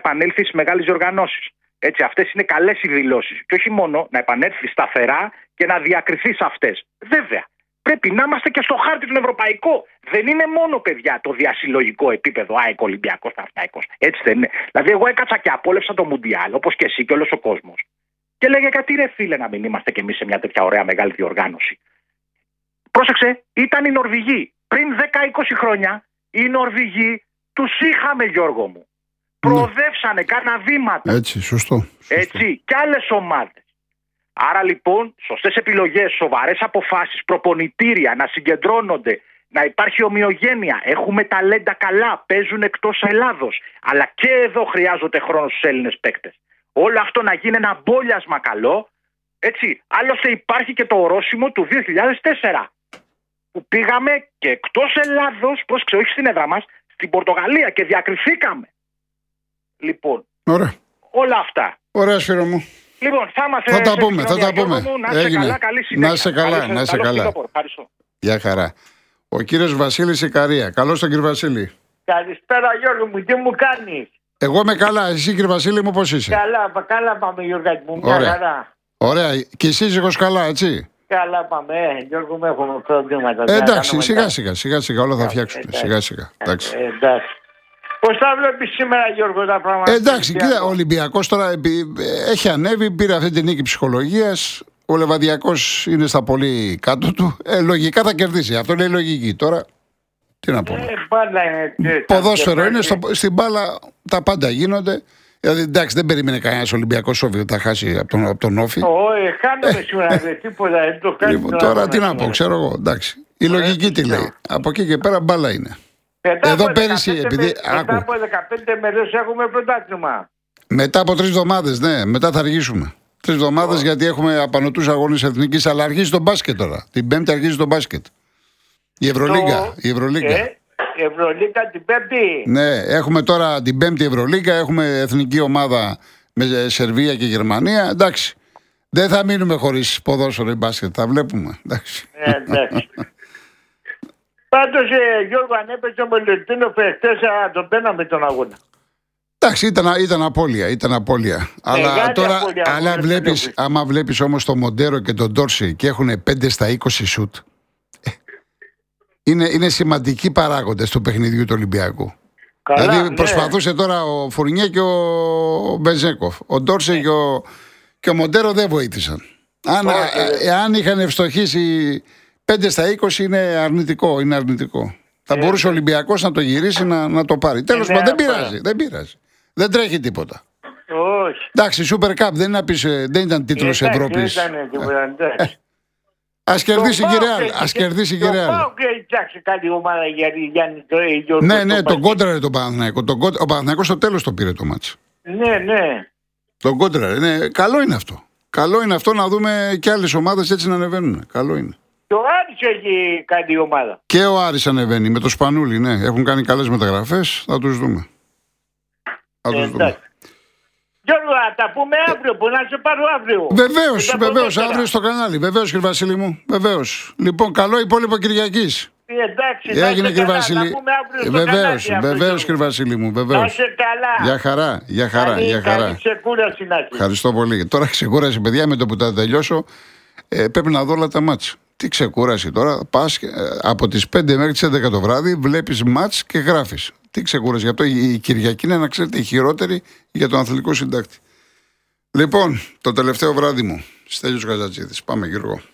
επανέλθει στις μεγάλες διοργανώσεις. Έτσι, αυτές είναι καλές οι δηλώσεις. Και όχι μόνο να επανέλθει σταθερά και να διακριθεί σε αυτές. Βέβαια, πρέπει να είμαστε και στο χάρτη του ευρωπαϊκό. Δεν είναι μόνο, παιδιά, το διασυλλογικό επίπεδο ΑΕΚ, Ολυμπιακός, Παναθηναϊκός. Έτσι δεν είναι. Δηλαδή, εγώ έκατσα και απόλαυσα το Μουντιάλ, όπως και εσύ και όλος ο κόσμος. Και λέγε γιατί ρε φίλε να μην είμαστε κι εμείς σε μια τέτοια ωραία μεγάλη διοργάνωση. Πρόσεξε, ήταν οι Νορβηγοί. Πριν 10-20 χρόνια, οι Νορβηγοί τους είχαμε, Γιώργο μου. Προοδεύσανε, κάνα βήματα. Έτσι, σωστό. Έτσι, και άλλες ομάδες. Άρα λοιπόν, σωστές επιλογές, σοβαρές αποφάσεις, προπονητήρια να συγκεντρώνονται, να υπάρχει ομοιογένεια. Έχουμε ταλέντα καλά, παίζουν εκτός Ελλάδος. Αλλά και εδώ χρειάζονται χρόνο στους Έλληνες παίκτες. Όλο αυτό να γίνει ένα μπόλιασμα καλό. Έτσι, άλλωστε υπάρχει και το ορόσημο του 2004. Που πήγαμε και εκτός Ελλάδος, πρόσεξε, όχι στην έδρα μας, στην Πορτογαλία και διακριθήκαμε. Λοιπόν, ωραία. Όλα αυτά. Ωραία, Σπύρο μου. Λοιπόν, θα τα πούμε. Να είσαι καλά, καλή συνέχεια. Να είσαι καλά. Γεια χαρά. Ο κύριος Βασίλης Ικαρία. Καλώς τον κύριο Βασίλη. Καλησπέρα Γιώργο μου, τι μου κάνεις? Εγώ είμαι καλά. Εσύ κύριε Βασίλη μου πώς είσαι? Καλά πάμε Γιώργο μου, μια χαρά. Ωραία. Και εσύ σύζυγος καλά, έτσι? Καλά πάμε, Γιώργο μου, έχουμε προβλήματα. Εντάξει, σιγά σιγά όλα θα φτιάξουν. Σιγά. Εντάξει. Πώς θα βλέπεις σήμερα, Γιώργο, τα πράγματα? Εντάξει, κοίτα, ο Ολυμπιακός τώρα έχει ανέβει, πήρε αυτή την νίκη ψυχολογίας. Ο Λεβαδιακός είναι στα πολύ κάτω του. Λογικά θα κερδίσει. Αυτό είναι η λογική. Τώρα, τι να πω. Ποδόσφαιρο είναι, στην μπάλα τα πάντα γίνονται. Δηλαδή, εντάξει, δεν περίμενε κανένας Ολυμπιακός Όφη ότι θα χάσει από τον Όφη. Όχι, χάνομαι σήμερα, τίποτα. Δεν το κάνει. Λοιπόν, τώρα τι να πω, ξέρω εγώ. Εντάξει. Η λογική τι λέει. Από εκεί και πέρα μπάλα είναι. Εδώ πέρυσι, επειδή. Μετά από 15 μέρες έχουμε πρωτάθλημα. Μετά από 3 εβδομάδες, ναι, μετά θα αργήσουμε. 3 εβδομάδες γιατί έχουμε απανωτούς αγώνες εθνικής, αλλά αρχίζει το μπάσκετ τώρα. Την Πέμπτη αρχίζει το μπάσκετ. Η Ευρωλίγκα. Ευρωλίγκα την Πέμπτη. Ναι, έχουμε τώρα την Πέμπτη Ευρωλίγκα, έχουμε εθνική ομάδα με Σερβία και Γερμανία. Εντάξει. Δεν θα μείνουμε χωρίς ποδόσφαιρο ή μπάσκετ, θα βλέπουμε. Εντάξει. Εντάξει. Πάντως, Γιώργο, αν έπαιζε ο Μελετίνο χθες, τον παίρναμε τον αγώνα. Εντάξει, ήταν απώλεια. Αλλά τώρα, άμα βλέπεις όμως τον Μοντέρο και τον Ντόρση και έχουν 5 στα 20 σουτ, είναι σημαντικοί παράγοντες του παιχνιδιού του Ολυμπιακού. Καλά, δηλαδή προσπαθούσε τώρα ο Φουρνιέ και ο Μπεζέκοφ. Ο Ντόρση και ο Μοντέρο δεν βοήθησαν. Αν είχαν ευστοχήσει 5 στα 20 είναι αρνητικό. Θα μπορούσε ο Ολυμπιακός να το γυρίσει να το πάρει. Τέλος πάντων, δεν πειράζει. Δεν τρέχει τίποτα. Όχι. Εντάξει, Super Cup δεν ήταν τίτλος Ευρώπης. Ας κερδίσει και η Ρεάλ. Ναι, τον κόντραρε τον Παναθηναϊκό. Ο Παναθηναϊκός στο τέλος το πήρε το μάτς. Ναι. Τον κόντραρε. Ναι, καλό είναι αυτό. Καλό είναι αυτό να δούμε και άλλες ομάδες έτσι να ανεβαίνουν. Καλό είναι. Και ο Άρης έχει κάνει η ομάδα. Και ο Άρης ανεβαίνει με το Σπανούλι, ναι. Έχουν κάνει καλές μεταγραφές. Θα τους δούμε. Γιώργο, θα τα πούμε αύριο, που να σε πάρω αύριο. Βεβαίως, αύριο στο κανάλι. Βεβαίως, κύριε Βασίλη μου. Βεβαίως. Λοιπόν, καλό υπόλοιπο Κυριακής. Εντάξει, έγινε, κύριε Βασίλη. Βεβαίως, κύριε Βασίλη μου. Βεβαίως. Να είσαι καλά. Για χαρά. Καλή ξεκούραση να έχεις. Ευχαριστώ πολύ. Τώρα ξεκούραση, παιδιά, με το που θα τελειώσω. Πρέπει να δω όλα τα μάτς. Τι ξεκούραση τώρα. Πας από τις 5 μέχρι τις 11 το βράδυ, βλέπεις μάτς και γράφεις. Τι ξεκούραση. Γι' αυτό η Κυριακή είναι, να ξέρετε, η χειρότερη για τον αθλητικό συντάκτη. Λοιπόν, το τελευταίο βράδυ μου. Στέλιος Καζατζίδης. Πάμε, Γιώργο.